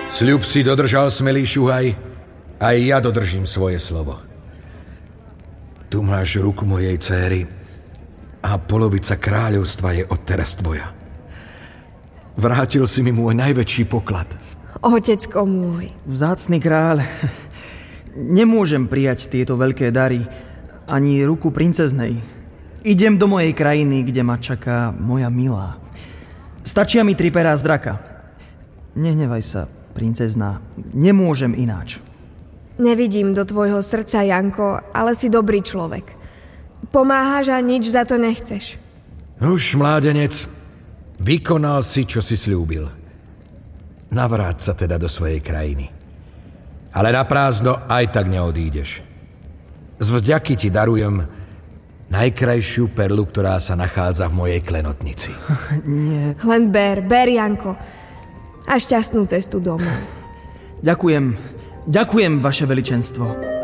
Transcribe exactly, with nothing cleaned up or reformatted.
Sľub si dodržal, smelý šuhaj, aj ja dodržím svoje slovo. Tu máš ruku mojej céry a polovica kráľovstva je odteraz tvoja. Vrátil si mi môj najväčší poklad. Otecko môj. Vzácny kráľ, nemôžem prijať tieto veľké dary, ani ruku princeznej. Idem do mojej krajiny, kde ma čaká moja milá. Stačia mi tri perá z draka. Nehnevaj sa, princezná, nemôžem ináč. Nevidím do tvojho srdca, Janko, ale si dobrý človek. Pomáhaš a nič za to nechceš. Už, mládenec, vykonal si, čo si sľúbil. Navráť sa teda do svojej krajiny. Ale na prázdno aj tak neodídeš. Z vďaky ti darujem najkrajšiu perlu, ktorá sa nachádza v mojej klenotnici. Nie. Len ber, ber, Janko. A šťastnú cestu domov. Ďakujem. Ďakujem, vaše veličenstvo.